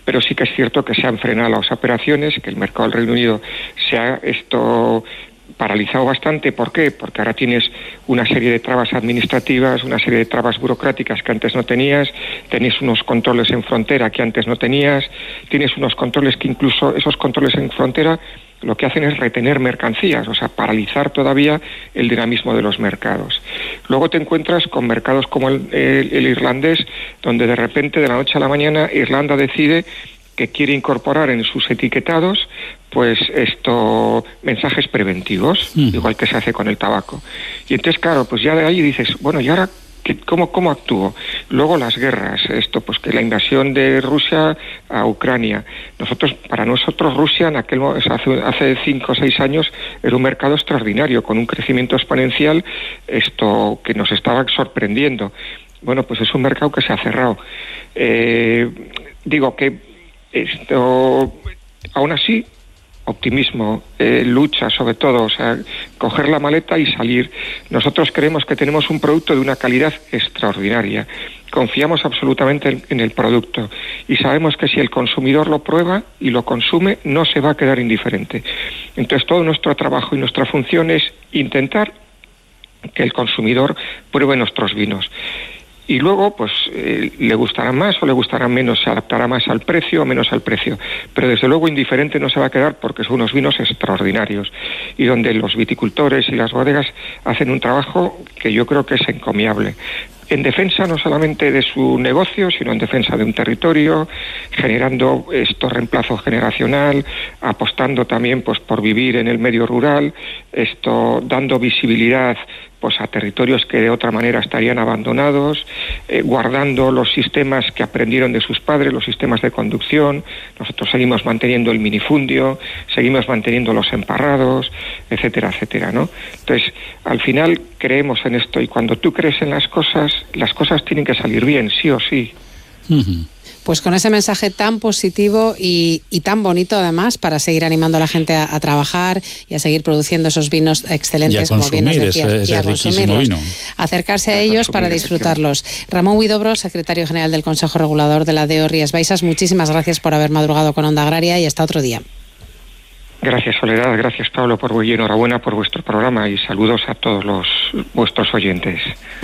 pero sí que es cierto que se han frenado las operaciones, que el mercado del Reino Unido se ha paralizado bastante. ¿Por qué? Porque ahora tienes una serie de trabas administrativas, una serie de trabas burocráticas que antes no tenías, tenés unos controles en frontera que antes no tenías, tienes unos controles que incluso esos controles en frontera lo que hacen es retener mercancías, o sea, paralizar todavía el dinamismo de los mercados. Luego te encuentras con mercados como el irlandés, donde de repente, de la noche a la mañana, Irlanda decide que quiere incorporar en sus etiquetados pues mensajes preventivos, igual que se hace con el tabaco. Y entonces, claro, pues ya de ahí dices, bueno, ¿y ahora cómo actúo? Luego las guerras, pues que la invasión de Rusia a Ucrania. Para nosotros Rusia hace 5 o 6 años era un mercado extraordinario, con un crecimiento exponencial, que nos estaba sorprendiendo. Bueno, pues es un mercado que se ha cerrado. Digo que aún así, optimismo, lucha sobre todo, o sea, coger la maleta y salir. Nosotros creemos que tenemos un producto de una calidad extraordinaria. Confiamos absolutamente en el producto y sabemos que si el consumidor lo prueba y lo consume, no se va a quedar indiferente. Entonces, todo nuestro trabajo y nuestra función es intentar que el consumidor pruebe nuestros vinos. Y luego, pues, le gustarán más o le gustarán menos, se adaptará más al precio o menos al precio. Pero desde luego indiferente no se va a quedar, porque son unos vinos extraordinarios y donde los viticultores y las bodegas hacen un trabajo que yo creo que es encomiable. En defensa no solamente de su negocio, sino en defensa de un territorio, generando reemplazo generacional, apostando también pues por vivir en el medio rural, dando visibilidad pues a territorios que de otra manera estarían abandonados, guardando los sistemas que aprendieron de sus padres, los sistemas de conducción. Nosotros seguimos manteniendo el minifundio, seguimos manteniendo los emparrados, etcétera, etcétera, ¿no? Entonces, al final creemos en esto, y cuando tú crees en las cosas tienen que salir bien, sí o sí. Pues con ese mensaje tan positivo y tan bonito, además, para seguir animando a la gente a trabajar y a seguir produciendo esos vinos excelentes, como bien nos decías, ese riquísimo vino. Acercarse a ellos para disfrutarlos. Ramón Huidobro, secretario general del Consejo Regulador de la DEO Rías Baixas, muchísimas gracias por haber madrugado con Onda Agraria y hasta otro día. Gracias, Soledad, gracias, Pablo, y enhorabuena por vuestro programa y saludos a todos vuestros oyentes.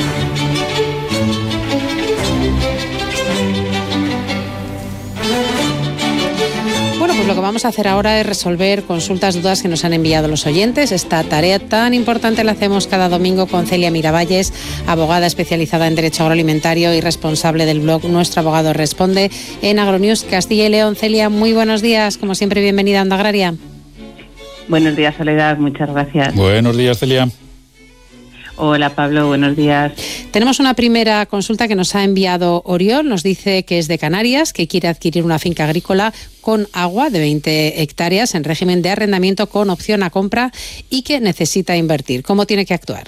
Pues lo que vamos a hacer ahora es resolver consultas, dudas que nos han enviado los oyentes. Esta tarea tan importante la hacemos cada domingo con Celia Miravalles, abogada especializada en Derecho Agroalimentario y responsable del blog Nuestro Abogado Responde en Agronews Castilla y León. Celia, muy buenos días. Como siempre, bienvenida a Onda Agraria. Buenos días, Soledad. Muchas gracias. Buenos días, Celia. Hola, Pablo, buenos días. Tenemos una primera consulta que nos ha enviado Oriol. Nos dice que es de Canarias, que quiere adquirir una finca agrícola con agua de 20 hectáreas en régimen de arrendamiento con opción a compra y que necesita invertir. ¿Cómo tiene que actuar?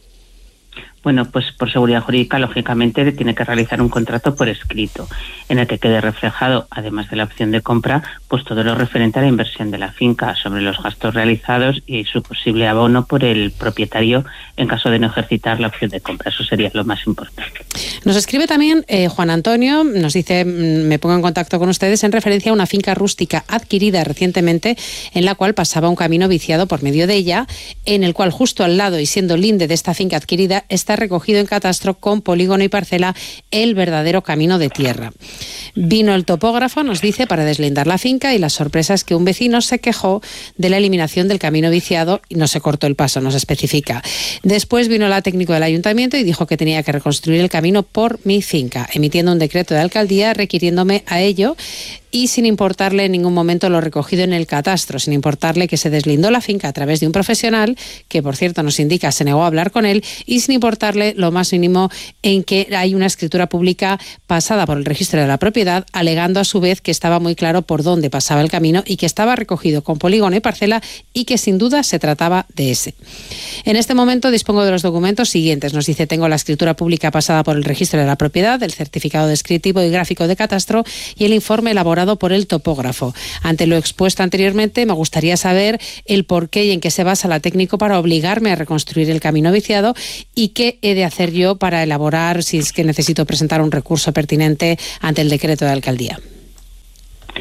Bueno, pues por seguridad jurídica, lógicamente, tiene que realizar un contrato por escrito en el que quede reflejado, además de la opción de compra, pues todo lo referente a la inversión de la finca, sobre los gastos realizados y su posible abono por el propietario en caso de no ejercitar la opción de compra. Eso sería lo más importante. Nos escribe también Juan Antonio, nos dice, me pongo en contacto con ustedes en referencia a una finca rústica adquirida recientemente en la cual pasaba un camino viciado por medio de ella, en el cual justo al lado y siendo linde de esta finca adquirida está recogido en catastro con polígono y parcela el verdadero camino de tierra. Vino el topógrafo, nos dice, para deslindar la finca y la sorpresa es que un vecino se quejó de la eliminación del camino viciado y no se cortó el paso, nos especifica. Después vino la técnico del ayuntamiento y dijo que tenía que reconstruir el camino por mi finca, emitiendo un decreto de alcaldía requiriéndome a ello y sin importarle en ningún momento lo recogido en el catastro, sin importarle que se deslindó la finca a través de un profesional, que por cierto nos indica se negó a hablar con él, y sin importarle lo más mínimo en que hay una escritura pública pasada por el registro de la propiedad, alegando a su vez que estaba muy claro por dónde pasaba el camino y que estaba recogido con polígono y parcela y que sin duda se trataba de ese. En este momento dispongo de los documentos siguientes. Nos dice, tengo la escritura pública pasada por el registro de la propiedad, el certificado descriptivo y gráfico de catastro y el informe elaborado por el topógrafo. Ante lo expuesto anteriormente, me gustaría saber el por qué y en qué se basa la técnico para obligarme a reconstruir el camino viciado y qué he de hacer yo para elaborar, si es que necesito presentar un recurso pertinente ante el decreto de alcaldía.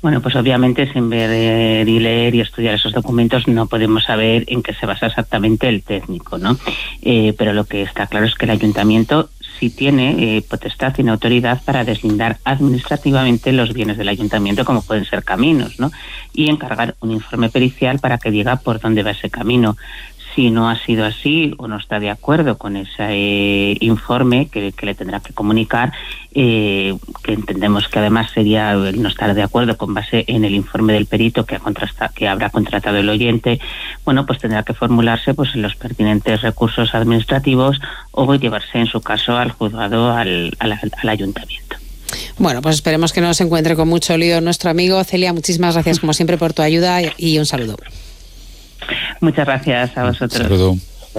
Bueno, pues obviamente sin ver y leer y estudiar esos documentos no podemos saber en qué se basa exactamente el técnico, ¿no? Pero lo que está claro es que el ayuntamiento sí tiene potestad, tiene autoridad para deslindar administrativamente los bienes del ayuntamiento, como pueden ser caminos, ¿no? Y encargar un informe pericial para que diga por dónde va ese camino. Si no ha sido así o no está de acuerdo con ese informe que le tendrá que comunicar, que entendemos que además sería el no estar de acuerdo con base en el informe del perito que habrá contratado el oyente, bueno, pues tendrá que formularse pues en los pertinentes recursos administrativos o llevarse en su caso al juzgado, al ayuntamiento. Bueno, pues esperemos que no se encuentre con mucho lío nuestro amigo. Celia, muchísimas gracias como siempre por tu ayuda y un saludo. Muchas gracias a vosotros. Saludo.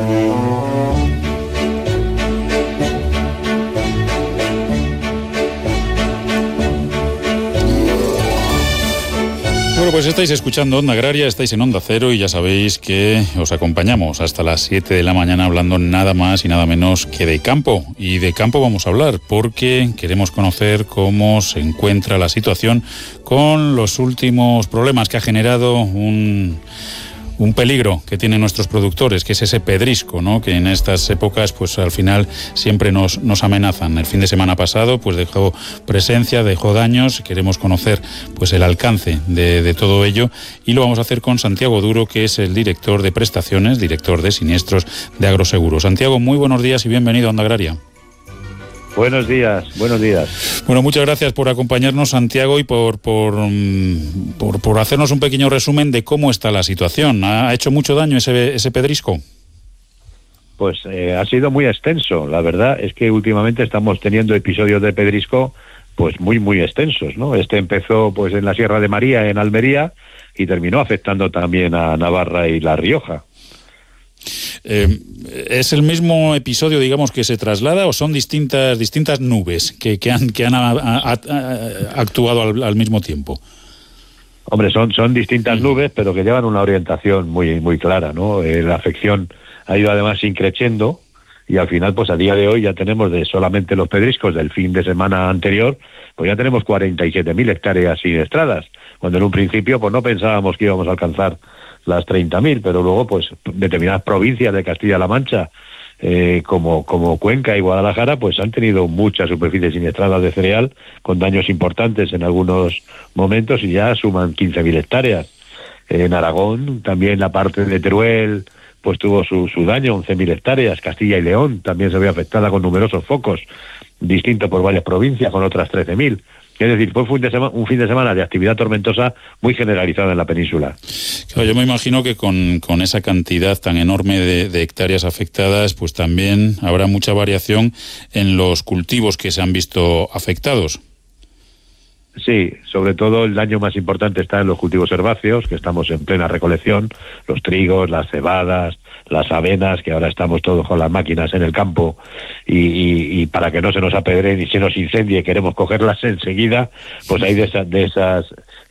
Bueno, pues estáis escuchando Onda Agraria, estáis en Onda Cero y ya sabéis que os acompañamos hasta las 7 de la mañana hablando nada más y nada menos que de campo. Y de campo vamos a hablar porque queremos conocer cómo se encuentra la situación con los últimos problemas que ha generado un peligro que tienen nuestros productores, que es ese pedrisco, ¿no? Que en estas épocas, pues al final siempre nos amenazan. El fin de semana pasado, pues dejó presencia, dejó daños. Queremos conocer, pues el alcance de todo ello y lo vamos a hacer con Santiago Duro, que es el director de prestaciones, director de siniestros de Agroseguro. Santiago, muy buenos días y bienvenido a Onda Agraria. Buenos días, buenos días. Bueno, muchas gracias por acompañarnos, Santiago, y por hacernos un pequeño resumen de cómo está la situación. ¿Ha hecho mucho daño ese pedrisco? Pues ha sido muy extenso. La verdad es que últimamente estamos teniendo episodios de pedrisco pues muy, muy extensos, ¿no? Este empezó pues en la Sierra de María, en Almería, y terminó afectando también a Navarra y La Rioja. ¿Es el mismo episodio, digamos, que se traslada o son distintas nubes que han actuado al mismo tiempo? Hombre, son distintas nubes, pero que llevan una orientación muy, muy clara, ¿no? La afección ha ido además increciendo y al final, pues a día de hoy ya tenemos de solamente los pedriscos del fin de semana anterior, pues ya tenemos 47.000 hectáreas siniestradas, cuando en un principio pues no pensábamos que íbamos a alcanzar las 30.000, pero luego pues determinadas provincias de Castilla-La Mancha, como Cuenca y Guadalajara, pues han tenido muchas superficies siniestradas de cereal, con daños importantes en algunos momentos y ya suman 15.000 hectáreas. En Aragón, también la parte de Teruel, pues tuvo su daño, 11.000 hectáreas. Castilla y León también se vio afectada con numerosos focos, distinto por varias provincias, con otras 13.000. Es decir, fue un fin de semana de actividad tormentosa muy generalizada en la península. Claro, yo me imagino que con esa cantidad tan enorme de hectáreas afectadas, pues también habrá mucha variación en los cultivos que se han visto afectados. Sí, sobre todo el daño más importante está en los cultivos herbáceos, que estamos en plena recolección, los trigos, las cebadas, las avenas, que ahora estamos todos con las máquinas en el campo y para que no se nos apedreen y se nos incendie, queremos cogerlas enseguida, pues hay de esas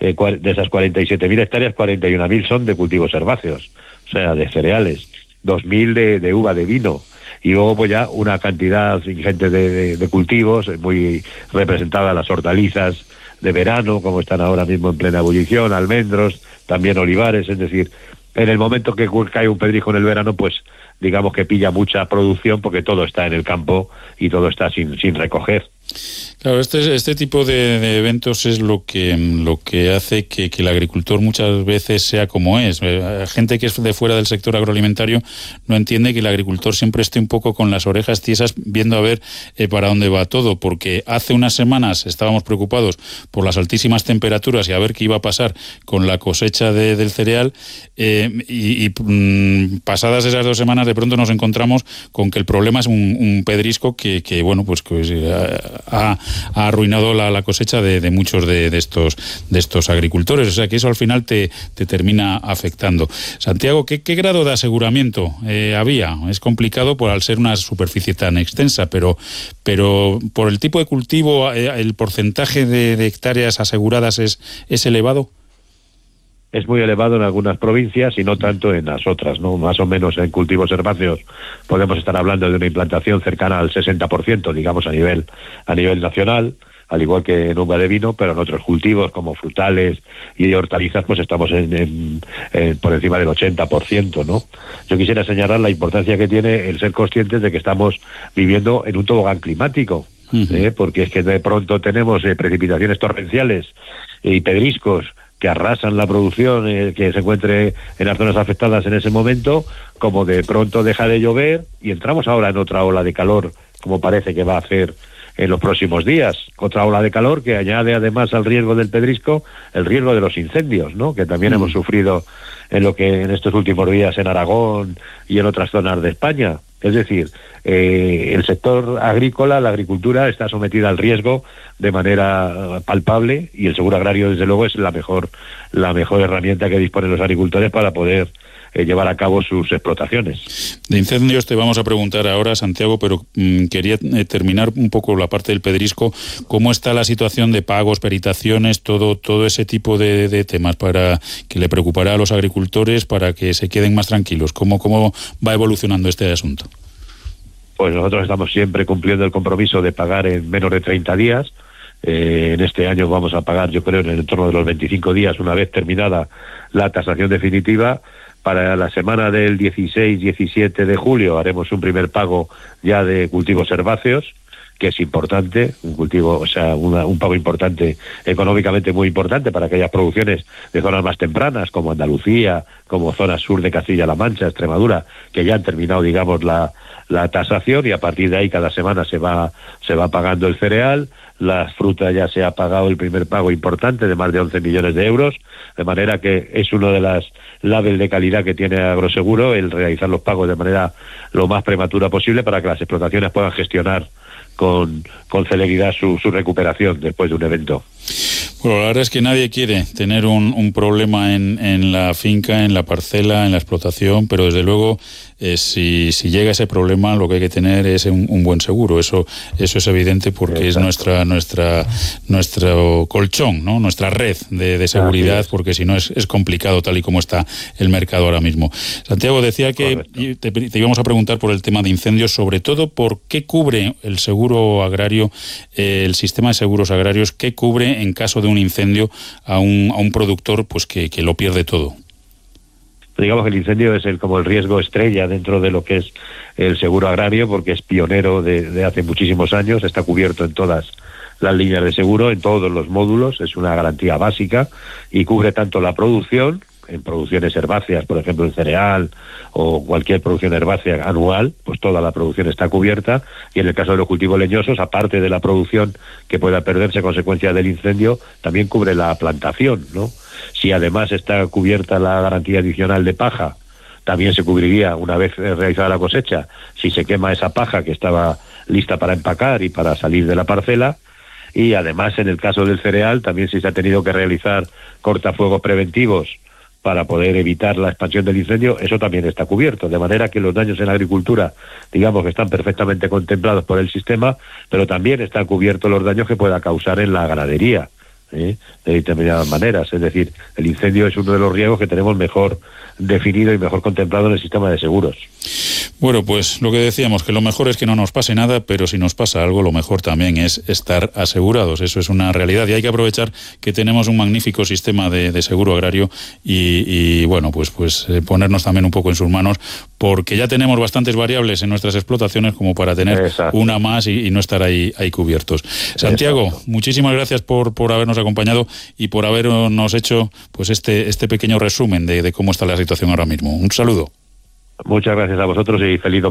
47.000 hectáreas, 41.000 son de cultivos herbáceos, o sea, de cereales, 2.000 de uva de vino. Y luego pues ya una cantidad ingente de cultivos, muy representada las hortalizas de verano, como están ahora mismo en plena ebullición, almendros, también olivares, es decir, en el momento que cae un pedrisco en el verano, pues digamos que pilla mucha producción porque todo está en el campo y todo está sin recoger. Claro, este tipo de eventos es lo que hace que el agricultor muchas veces sea como es. Gente que es de fuera del sector agroalimentario no entiende que el agricultor siempre esté un poco con las orejas tiesas viendo a ver para dónde va todo, porque hace unas semanas estábamos preocupados por las altísimas temperaturas y a ver qué iba a pasar con la cosecha del cereal pasadas esas 2 semanas de pronto nos encontramos con que el problema es un pedrisco que bueno, pues ha arruinado la cosecha de muchos de estos agricultores, o sea que eso al final te termina afectando. Santiago, ¿qué grado de aseguramiento había? Es complicado al ser una superficie tan extensa, pero por el tipo de cultivo, ¿el porcentaje de hectáreas aseguradas es elevado? Es muy elevado en algunas provincias y no tanto en las otras, ¿no? Más o menos en cultivos herbáceos podemos estar hablando de una implantación cercana al 60%, digamos a nivel nacional. al igual que en uva de vino, pero en otros cultivos como frutales y hortalizas pues estamos por encima del 80%, ¿no? Yo quisiera señalar la importancia que tiene el ser conscientes de que estamos viviendo en un tobogán climático, porque es que de pronto tenemos precipitaciones torrenciales y pedriscos que arrasan la producción que se encuentre en las zonas afectadas en ese momento, como de pronto deja de llover y entramos ahora en otra ola de calor, como parece que va a hacer en los próximos días. Otra ola de calor que añade además al riesgo del pedrisco el riesgo de los incendios, ¿no? Que también hemos sufrido en estos últimos días en Aragón y en otras zonas de España. Es decir, el sector agrícola, la agricultura, está sometida al riesgo de manera palpable y el seguro agrario, desde luego, es la mejor herramienta que disponen los agricultores para poder llevar a cabo sus explotaciones. De incendios te vamos a preguntar ahora, Santiago, pero quería terminar un poco la parte del pedrisco. ¿Cómo está la situación de pagos, peritaciones, todo ese tipo de temas para que le preocupará a los agricultores para que se queden más tranquilos? ¿Cómo va evolucionando este asunto? Pues nosotros estamos siempre cumpliendo el compromiso de pagar en menos de 30 días. En este año vamos a pagar, yo creo, en el entorno de los 25 días, una vez terminada la tasación definitiva. Para la semana del 16-17 de julio haremos un primer pago ya de cultivos herbáceos, que es importante, un pago importante, económicamente muy importante para aquellas producciones de zonas más tempranas, como Andalucía, como zona sur de Castilla-La Mancha, Extremadura, que ya han terminado, digamos, la tasación, y a partir de ahí cada semana se va pagando el cereal. Las frutas ya se ha pagado el primer pago importante de más de 11 millones de euros, de manera que es uno de las labels de calidad que tiene Agroseguro, el realizar los pagos de manera lo más prematura posible para que las explotaciones puedan gestionar con celeridad su recuperación después de un evento. Bueno, la verdad es que nadie quiere tener un problema en la finca, en la parcela, en la explotación, pero desde luego si llega ese problema, lo que hay que tener es un buen seguro. Eso es evidente, porque Exacto. es nuestro colchón, ¿no? Nuestra red de seguridad, porque si no es complicado tal y como está el mercado ahora mismo. Santiago, decía que te íbamos a preguntar por el tema de incendios, sobre todo por qué cubre el seguro agrario, el sistema de seguros agrarios, qué cubre en caso de un incendio a un productor pues que lo pierde todo. Digamos que el incendio es como el riesgo estrella dentro de lo que es el seguro agrario, porque es pionero de hace muchísimos años, está cubierto en todas las líneas de seguro, en todos los módulos, es una garantía básica y cubre tanto la producción, en producciones herbáceas, por ejemplo el cereal o cualquier producción herbácea anual, pues toda la producción está cubierta, y en el caso de los cultivos leñosos, aparte de la producción que pueda perderse a consecuencia del incendio, también cubre la plantación, ¿no? Si además está cubierta la garantía adicional de paja, también se cubriría una vez realizada la cosecha, si se quema esa paja que estaba lista para empacar y para salir de la parcela. Y además, en el caso del cereal, también si se ha tenido que realizar cortafuegos preventivos para poder evitar la expansión del incendio, eso también está cubierto, de manera que los daños en la agricultura, digamos que están perfectamente contemplados por el sistema, pero también están cubiertos los daños que pueda causar en la ganadería, de determinadas maneras. Es decir, el incendio es uno de los riesgos que tenemos mejor definido y mejor contemplado en el sistema de seguros. Bueno, pues lo que decíamos, que lo mejor es que no nos pase nada, pero si nos pasa algo, lo mejor también es estar asegurados. Eso es una realidad, y hay que aprovechar que tenemos un magnífico sistema de seguro agrario y bueno, pues ponernos también un poco en sus manos, porque ya tenemos bastantes variables en nuestras explotaciones como para tener Exacto. una más y no estar ahí cubiertos. Santiago, Exacto. muchísimas gracias por habernos acompañado y por habernos hecho pues este pequeño resumen de cómo está la situación ahora mismo. Un saludo. Muchas gracias a vosotros y feliz